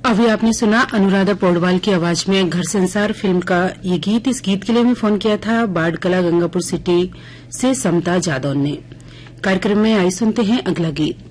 अभी आपने सुना अनुराधा पौडवाल की आवाज में घर संसार फिल्म का ये गीत। इस गीत के लिए हमें फोन किया था बाड़कला गंगापुर सिटी से समता जादव ने। कार्यक्रम में आई सुनते हैं अगला गीत।